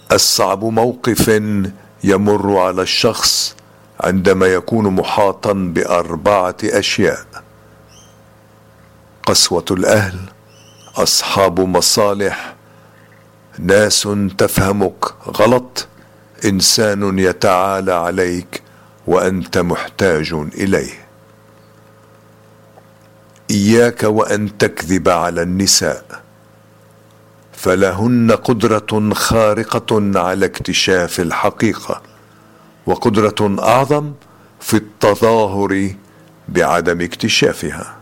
أصعب موقف يمر على الشخص عندما يكون محاطا ب4 أشياء: قسوة الأهل، أصحاب مصالح، ناس تفهمك غلط، إنسان يتعالى عليك وأنت محتاج إليه. إياك وأن تكذب على النساء، فلهن قدرة خارقة على اكتشاف الحقيقة، وقدرة أعظم في التظاهر بعدم اكتشافها.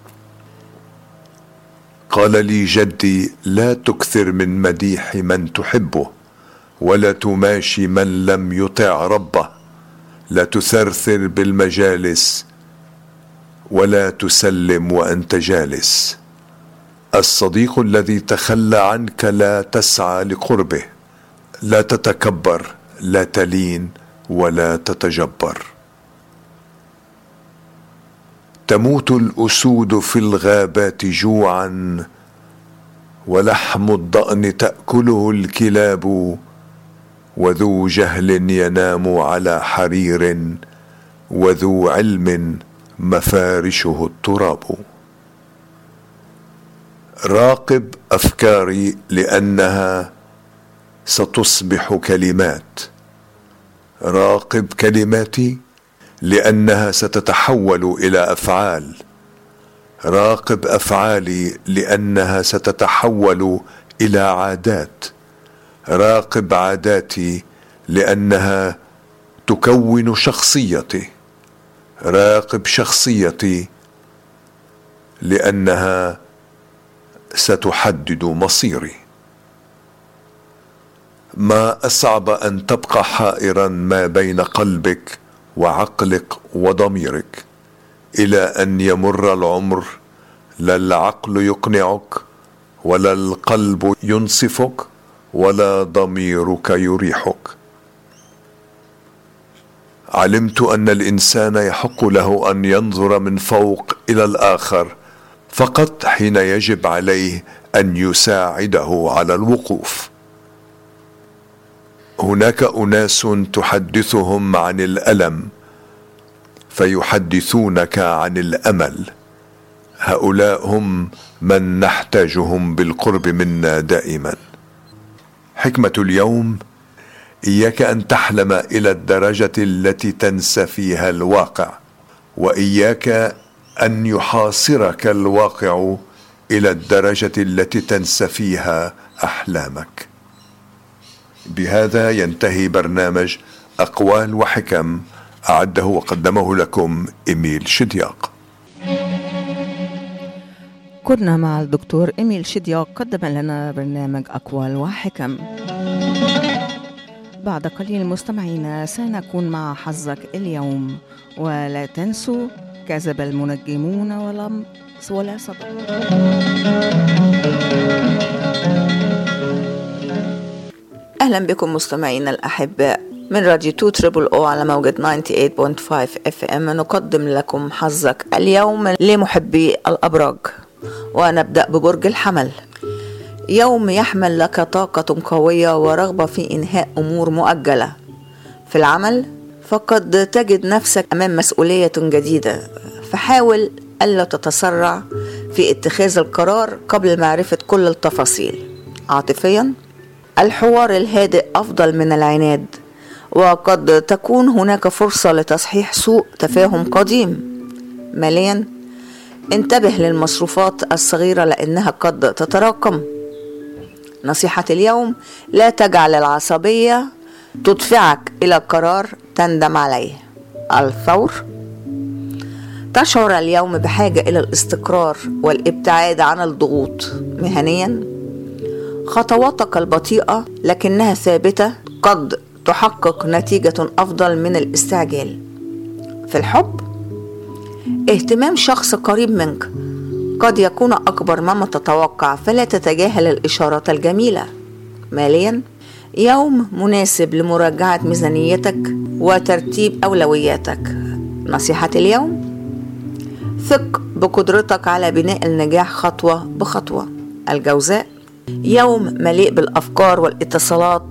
قال لي جدي: لا تكثر من مديح من تحبه، ولا تماشي من لم يطع ربه، لا تثرثر بالمجالس، ولا تسلم وأنت جالس. الصديق الذي تخلى عنك لا تسعى لقربه، لا تتكبر، لا تلين، ولا تتجبر. تموت الأسود في الغابات جوعا، ولحم الضأن تأكله الكلاب، وذو جهل ينام على حرير، وذو علم مفارشه التراب. راقب أفكاري لأنها ستصبح كلمات، راقب كلماتي لأنها ستتحول إلى أفعال، راقب أفعالي لأنها ستتحول إلى عادات، راقب عاداتي لأنها تكون شخصيتي، راقب شخصيتي لأنها ستحدد مصيري. ما أصعب أن تبقى حائرا ما بين قلبك وعقلك وضميرك إلى أن يمر العمر، لا العقل يقنعك، ولا القلب ينصفك، ولا ضميرك يريحك. علمت أن الإنسان يحق له أن ينظر من فوق إلى الآخر فقط حين يجب عليه أن يساعده على الوقوف. هناك أناس تحدثهم عن الألم فيحدثونك عن الأمل، هؤلاء هم من نحتاجهم بالقرب منا دائما. حكمة اليوم: إياك أن تحلم إلى الدرجة التي تنسى فيها الواقع، وإياك أن يحاصرك الواقع إلى الدرجة التي تنسى فيها أحلامك. بهذا ينتهي برنامج أقوال وحكم، أعده وقدمه لكم إيميل شدياق. كنا مع الدكتور إيميل شدياق قدم لنا برنامج أقوال وحكم. بعد قليل مستمعينا سنكون مع حظك اليوم، ولا تنسوا كذب المنجمون ولا صدق. أهلا بكم مستمعينا الأحباء من راديو 2 على موجة 98.5 FM. نقدم لكم حظك اليوم لمحبي الأبراج، ونبدأ ببرج الحمل. يوم يحمل لك طاقة قوية ورغبة في إنهاء أمور مؤجلة. في العمل فقد تجد نفسك أمام مسؤولية جديدة، فحاول ألا تتسرع في اتخاذ القرار قبل معرفة كل التفاصيل. عاطفيا الحوار الهادئ أفضل من العناد، وقد تكون هناك فرصة لتصحيح سوء تفاهم قديم. ماليا انتبه للمصروفات الصغيرة لأنها قد تتراكم. نصيحة اليوم: لا تجعل العصبية تدفعك إلى قرار تندم عليه. الثور: تشعر اليوم بحاجة إلى الاستقرار والابتعاد عن الضغوط. مهنيا خطواتك البطيئة لكنها ثابتة قد تحقق نتيجة أفضل من الاستعجال. في الحب اهتمام شخص قريب منك قد يكون أكبر مما تتوقع، فلا تتجاهل الإشارات الجميلة. ماليا يوم مناسب لمراجعة ميزانيتك وترتيب أولوياتك. نصيحة اليوم: ثق بقدرتك على بناء النجاح خطوة بخطوة. الجوزاء يوم مليء بالأفكار والاتصالات